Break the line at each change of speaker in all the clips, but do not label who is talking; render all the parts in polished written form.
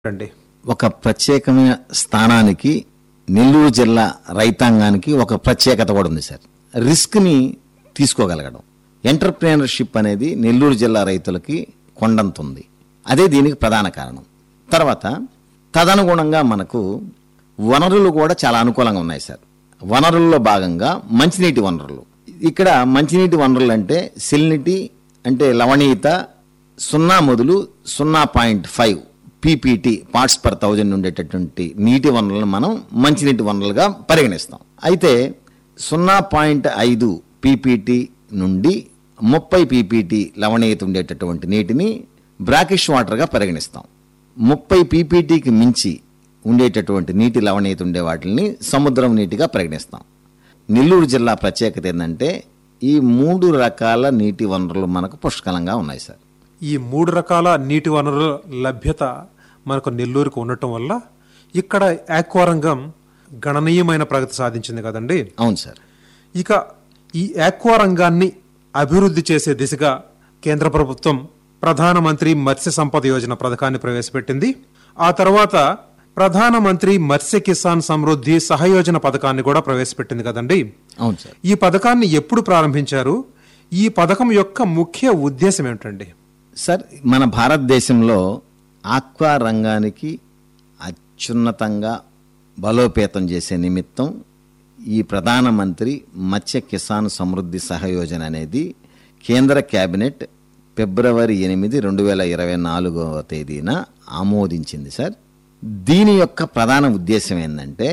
అండి.
ఒక ప్రత్యేకమైన స్థానానికి నెల్లూరు జిల్లా రైతాంగానికి ఒక ప్రత్యేకత కూడా ఉంది సార్. రిస్క్ని తీసుకోగలగడం, ఎంటర్ప్రెన్యూర్షిప్ అనేది నెల్లూరు జిల్లా రైతులకి కొండంత ఉంది. అదే దీనికి ప్రధాన కారణం. తర్వాత తదనుగుణంగా మనకు వనరులు కూడా చాలా అనుకూలంగా ఉన్నాయి సార్. వనరుల్లో భాగంగా మంచినీటి వనరులు. ఇక్కడ మంచినీటి వనరులు అంటే సెలినిటీ అంటే లవణీయత 0 మొదలు 0.5 పీపీటీ పార్ట్స్ పర్ 1000 ఉండేటటువంటి నీటి వనరులను మనం మంచినీటి వనరులుగా పరిగణిస్తాం. అయితే 0.5 పీపీటీ నుండి 30 పీపీటీ లవణీయత ఉండేటటువంటి నీటిని బ్రాకిష్ వాటర్గా పరిగణిస్తాం. 30 పీపీటీకి మించి ఉండేటటువంటి నీటి లవణీయత ఉండే వాటిని సముద్రం నీటిగా పరిగణిస్తాం. నెల్లూరు జిల్లా ప్రత్యేకత ఏంటంటే ఈ 3 రకాల నీటి వనరులు మనకు పుష్కలంగా ఉన్నాయి సార్.
ఈ 3 రకాల నీటి వనరుల లభ్యత మనకు నెల్లూరుకు ఉండటం వల్ల ఇక్కడ ఆక్వా రంగం గణనీయమైన ప్రగతి సాధించింది కదండి.
అవును సార్.
ఇక ఈ ఆక్వా రంగాన్ని అభివృద్ధి చేసే దిశగా కేంద్ర ప్రభుత్వం ప్రధానమంత్రి మత్స్య సంపద యోజన పథకాన్ని ప్రవేశపెట్టింది. ఆ తర్వాత ప్రధానమంత్రి మత్స్య కిసాన్ సమృద్ధి సహయోజన పథకాన్ని కూడా ప్రవేశపెట్టింది కదండి.
అవును సార్.
ఈ పథకాన్ని ఎప్పుడు ప్రారంభించారు? ఈ పథకం యొక్క ముఖ్య ఉద్దేశం ఏమిటండి?
సార్, మన భారతదేశంలో ఆక్వా రంగానికి అత్యున్నతంగా బలోపేతం చేసే నిమిత్తం ఈ ప్రధానమంత్రి మత్స్య కిసాన్ సమృద్ధి సహయోజన అనేది కేంద్ర కేబినెట్ ఫిబ్రవరి 8, 2024 తేదీన ఆమోదించింది సార్. దీని యొక్క ప్రధాన ఉద్దేశం ఏంటంటే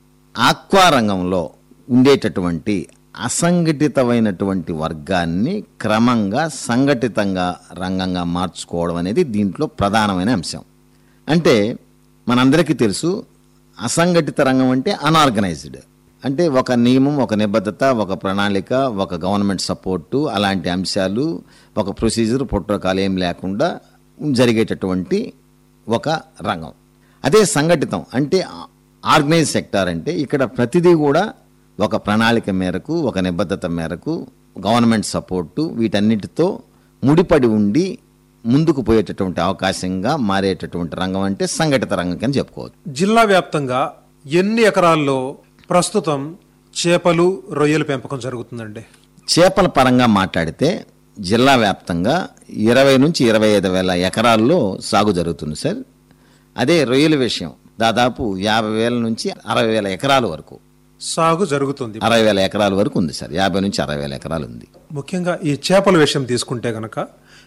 ఆక్వా రంగంలో ఉండేటటువంటి అసంఘటితమైనటువంటి వర్గాన్ని క్రమంగా సంఘటితంగా రంగంగా మార్చుకోవడం అనేది దీంట్లో ప్రధానమైన అంశం. అంటే మనందరికీ తెలుసు, అసంఘటిత రంగం అంటే అన్ఆర్గనైజ్డ్, అంటే ఒక నియమం, ఒక నిబద్ధత, ఒక ప్రణాళిక, ఒక గవర్నమెంట్ సపోర్టు, అలాంటి అంశాలు, ఒక ప్రొసీజర్, ప్రోటోకాల్ ఏం లేకుండా జరిగేటటువంటి ఒక రంగం. అదే సంఘటితం అంటే ఆర్గనైజ్ సెక్టార్ అంటే ఇక్కడ ప్రతిదీ కూడా ఒక ప్రణాళిక మేరకు, ఒక నిబద్ధత మేరకు, గవర్నమెంట్ సపోర్టు, వీటన్నిటితో ముడిపడి ఉండి ముందుకు పోయేటటువంటి అవకాశంగా మారేటటువంటి రంగం అంటే సంఘటిత రంగం అని చెప్పుకోవచ్చు.
జిల్లా వ్యాప్తంగా ఎన్ని ఎకరాల్లో ప్రస్తుతం చేపలు, రొయ్యల పెంపకం జరుగుతుందండి?
చేపల పరంగా మాట్లాడితే జిల్లా వ్యాప్తంగా 20 నుంచి 25 వేల ఎకరాల్లో సాగు జరుగుతుంది సార్. అదే రొయ్యల విషయం దాదాపు 50,000 నుంచి 60,000 ఎకరాల వరకు
సాగు జరుగుతుంది.
60,000 ఎకరాల వరకు ఉంది సార్. 50 నుంచి 60,000 ఎకరాలు ఉంది.
ముఖ్యంగా ఈ చేపల విషయం తీసుకుంటే గనక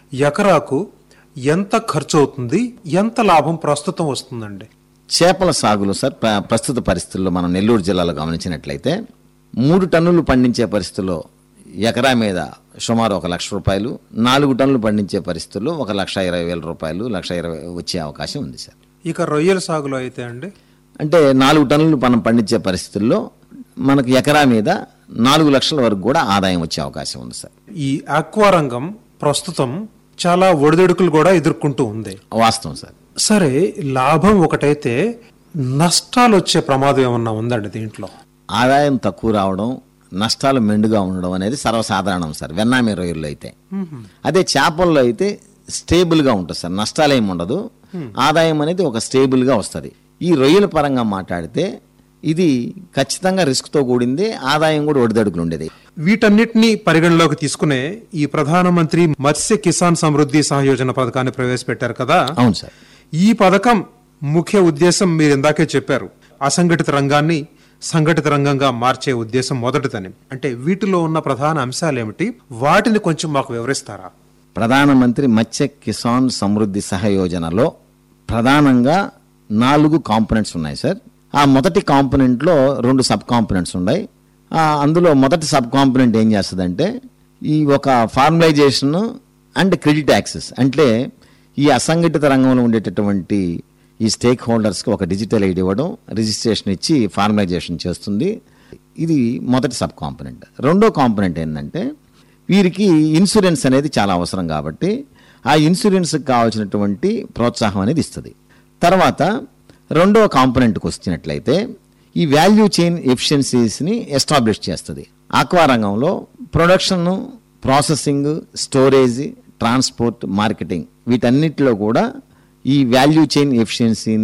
ఎకరాకు ఎంత ఖర్చు అవుతుంది, ఎంత లాభం ప్రస్తుతం వస్తుందండి?
చేపల సాగులో సార్ ప్రస్తుత పరిస్థితుల్లో మనం నెల్లూరు జిల్లాలో గమనించినట్లయితే 3 టన్నులు పండించే పరిస్థితుల్లో ఎకరా మీద సుమారు 1,00,000 రూపాయలు, 4 టన్నులు పండించే పరిస్థితుల్లో 1,20,000 రూపాయలు, 1,20,000 వచ్చే అవకాశం ఉంది సార్.
ఇక రొయ్యల సాగులో అయితే అండి,
అంటే 4 టన్నులు మనం పండించే పరిస్థితుల్లో మనకు ఎకరా మీద 4 లక్షల వరకు కూడా ఆదాయం వచ్చే అవకాశం ఉంది సార్.
ఈ ఆక్వా రంగం ప్రస్తుతం చాలా ఒడిదుడుకులు కూడా ఎదుర్కొంటూ ఉంది.
వాస్తవం సార్.
సరే, లాభం ఒకటైతే నష్టాలు వచ్చే ప్రమాదం ఏమన్నా ఉందండి దీంట్లో?
ఆదాయం తక్కువ రావడం, నష్టాలు మెండుగా ఉండడం అనేది సర్వసాధారణం సార్ వెన్నామి రొయ్యల్లో అయితే. అదే చేపల్లో అయితే స్టేబుల్గా ఉంటుంది సార్, నష్టాలు ఏమి ఉండదు, ఆదాయం అనేది ఒక స్టేబుల్గా వస్తుంది. ఈ రొయ్యల పరంగా మాట్లాడితే ఇది ఖచ్చితంగా రిస్క్తో కూడింది, ఆదాయం కూడా ఒడిదడుకులు ఉండేది.
వీటన్నిటిని పరిగణలోకి తీసుకునే ఈ ప్రధానమంత్రి మత్స్య కిసాన్ సమృద్ధి సహయోజన పథకాన్ని ప్రవేశపెట్టారు కదా.
అవును సార్.
ఈ పథకం ముఖ్య ఉద్దేశం మీరు ఇందాకే చెప్పారు, అసంఘటిత రంగాన్ని సంఘటిత రంగంగా మార్చే ఉద్దేశం మొదటిదని. అంటే వీటిలో ఉన్న ప్రధాన అంశాలు ఏమిటి, వాటిని కొంచెం మాకు వివరిస్తారా?
ప్రధానమంత్రి మత్స్య కిసాన్ సమృద్ధి సహయోజనలో ప్రధానంగా 4 కాంపోనెంట్స్ ఉన్నాయి సార్. ఆ మొదటి కాంపోనెంట్లో 2 సబ్ కాంపోనెంట్స్ ఉన్నాయి. అందులో మొదటి సబ్ కాంపోనెంట్ ఏం చేస్తుందంటే ఈ ఒక ఫార్మలైజేషన్ అండ్ క్రెడిట్ యాక్సెస్, అంటే ఈ అసంఘటిత రంగంలో ఉండేటటువంటి ఈ స్టేక్ హోల్డర్స్కి ఒక డిజిటల్ ఐడి ఇవ్వడం, రిజిస్ట్రేషన్ ఇచ్చి ఫార్మలైజేషన్ చేస్తుంది. ఇది మొదటి సబ్ కాంపోనెంట్. రెండో కాంపోనెంట్ ఏంటంటే వీరికి ఇన్సూరెన్స్ అనేది చాలా అవసరం కాబట్టి ఆ ఇన్సూరెన్స్కి కావాల్సినటువంటి ప్రోత్సాహం అనేది ఇస్తుంది. తర్వాత రెండో కాంపోనెంట్కి వచ్చినట్లయితే ఈ వాల్యూ చైన్ ఎఫిషియన్సీస్ని ఎస్టాబ్లిష్ చేస్తుంది. ఆక్వా రంగంలో production, processing, storage, transport, marketing వీటన్నిటిలో కూడా ఈ వాల్యూ చైన్ ఎఫిషియన్సీని